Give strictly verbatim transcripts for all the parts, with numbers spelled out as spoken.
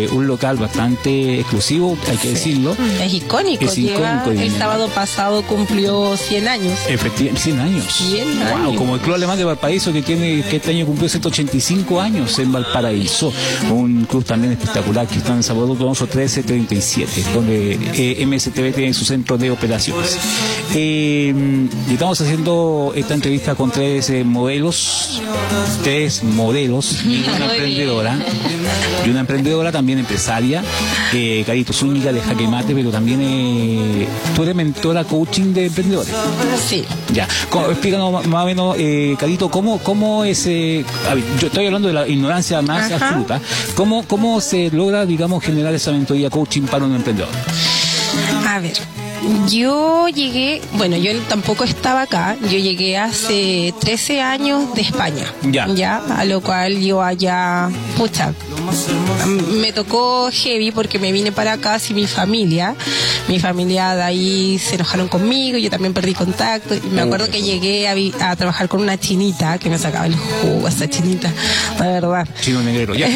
eh, un local bastante exclusivo, hay que decirlo. Es icónico, es lleva, icónico el sábado pasado cumplió cien años. Efectivamente, cien años. cien wow, años. Como el Club Alemán de Valparaíso, que tiene que este año cumplió ciento ochenta y cinco años en Valparaíso. Un club también espectacular que está en Salvador Donoso trece treinta y siete, donde eh, M S T V tiene su centro de operaciones. Eh, y estamos haciendo esta entrevista con tres eh, modelos, tres modelos y una emprendedora, y una emprendedora también empresaria, eh, Carito Zúñiga de Jaque Mate, pero también eh, tú eres mentora coaching de emprendedores. Sí. Ya, ¿Cómo, explícanos más o menos, eh, Carito, cómo, cómo es, eh, a ver, yo estoy hablando de la ignorancia más Ajá. absoluta, ¿cómo, cómo se logra, digamos, generar esa mentoría coaching para un emprendedor? A ver, yo llegué, bueno, yo tampoco estaba acá, yo llegué hace trece años de España, Ya. a lo cual yo allá, pucha, me tocó heavy porque me vine para acá sin mi familia, mi familia de ahí se enojaron conmigo, yo también perdí contacto, y me acuerdo que llegué a, vi- a trabajar con una chinita que me sacaba el jugo, esa chinita, la verdad. Chino negrero, ya.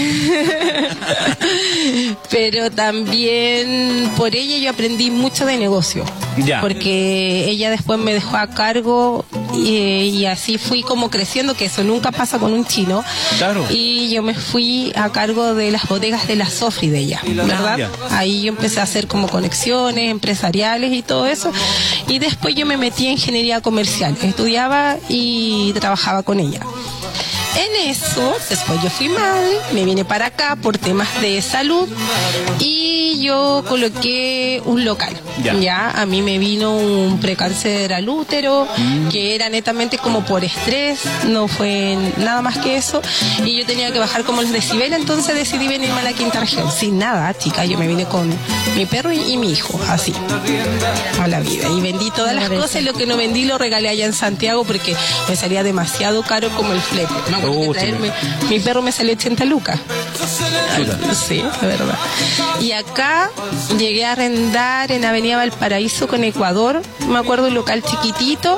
Pero también por ella yo aprendí mucho de negocio. Ya. Porque ella después me dejó a cargo y, y así fui como creciendo, que eso nunca pasa con un chino. Claro. Y yo me fui a cargo de las bodegas de la Sofri de ella, ¿verdad? Ya. Ahí yo empecé a hacer como conexiones empresariales y todo eso. Y después yo me metí en ingeniería comercial. Estudiaba y trabajaba con ella. En eso, después yo fui mal, me vine para acá por temas de salud y yo coloqué un local. Ya. Ya, a mí me vino un precáncer al útero, Mm. que era netamente como por estrés, no fue nada más que eso, y yo tenía que bajar como los decibeles, entonces decidí venirme a la quinta región. Sin nada, chica, yo me vine con mi perro y, y mi hijo, así, a la vida. Y vendí todas las cosas y lo que no vendí lo regalé allá en Santiago porque me salía demasiado caro como el flete. Me acuerdo Oh, que traerme, mi perro me salió ochenta lucas. Chuta. Sí, es verdad. Y acá llegué a arrendar en Avenida Valparaíso con Ecuador, me acuerdo, un local chiquitito,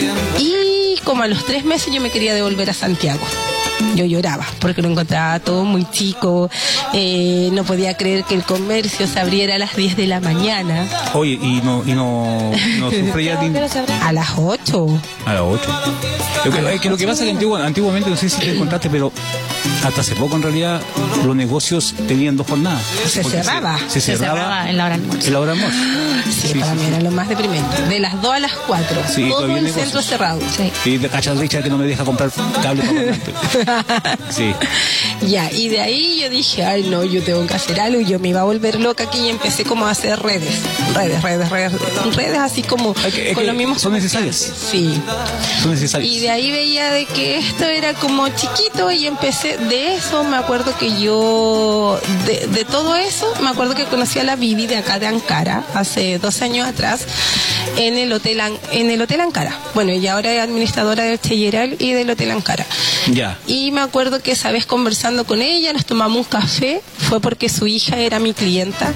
y como a los tres meses yo me quería devolver a Santiago. Yo lloraba porque lo encontraba todo muy chico, eh, no podía creer que el comercio se abriera a las diez de la mañana. Oye, y no, y no, no sufre ya ni- A las ocho. a las ocho. Lo que, es que lo que pasa es que antigua- antiguamente, no sé si te contaste, pero hasta hace poco en realidad los negocios tenían dos jornadas. Se Porque cerraba. Se, Se cerraba, cerraba en la hora del almuerzo. en la hora de almuerzo. Sí, Sí, para sí, mí sí. era lo más deprimente. De las dos a las cuatro. Sí, todo todavía el negocios. centro cerrado. Sí. Y de cachas Richard que no me deja comprar cable para parlante. Sí. Ya, y de ahí yo dije, ay no, yo tengo que hacer algo, y yo me iba a volver loca aquí y empecé como a hacer redes, redes, redes, redes, redes así como Es que- es con que los mismos son comerciantes. necesarias. Sí. Son necesarios. Y de ahí veía de que esto era como chiquito y empecé, de eso me acuerdo que yo, de, de todo eso, me acuerdo que conocí a la Vivi de acá de Ankara, hace dos años atrás, en el hotel, An- en el hotel Ankara. Bueno, ella ahora es administradora del Cheyeral y del hotel Ankara. Ya. Y me acuerdo que esa vez conversando con ella, nos tomamos un café, fue porque su hija era mi clienta.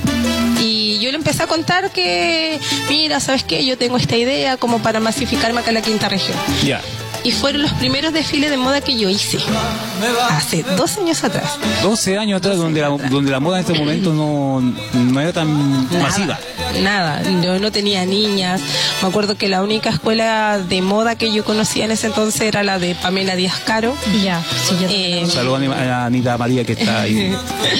Y yo le empecé a contar que, mira, ¿sabes qué? Yo tengo esta idea como para masificarme acá en la quinta región. Ya. Y fueron los primeros desfiles de moda que yo hice, hace dos años atrás. doce años atrás, donde la, donde la moda en este momento no, no era tan masiva. Nada, yo no tenía niñas. Me acuerdo que la única escuela de moda que yo conocía en ese entonces era la de Pamela Díaz Caro. Ya, sí, yo Eh, Saludos a Ani- a Anita María que está ahí.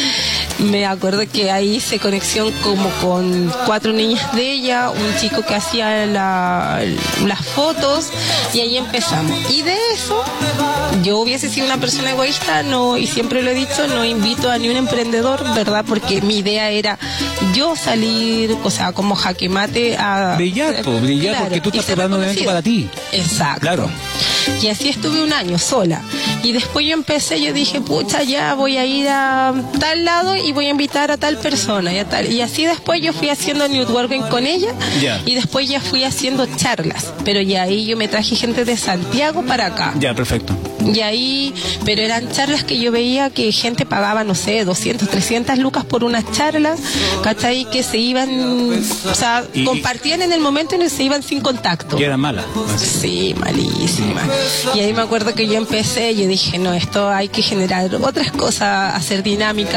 Me acuerdo que ahí hice conexión como con cuatro niñas de ella, un chico que hacía la- las fotos, y ahí empezamos. Y de eso, yo hubiese sido una persona egoísta, no, y siempre lo he dicho, no invito a ni un emprendedor, ¿verdad? Porque mi idea era yo salir, o sea, como jaque mate a... Brillar, po, brillar, Claro, porque tú y estás ser preparando un evento reconocida. para ti. Exacto. Claro. Y así estuve un año sola. Y después yo empecé, yo dije, pucha, ya voy a ir a tal lado y voy a invitar a tal persona y a tal. Y así después yo fui haciendo networking con ella. Ya. Y después ya fui haciendo charlas. Pero ya ahí yo me traje gente de Santiago para acá. Ya, perfecto. Y ahí, pero eran charlas que yo veía que gente pagaba, no sé, doscientas, trescientas lucas por unas charlas, ¿cachai? Que se iban, o sea, Y- compartían en el momento y se iban sin contacto. Y era mala. Sí, malísima. Y ahí me acuerdo que yo empecé, yo dije, no, esto hay que generar otras cosas, hacer dinámica.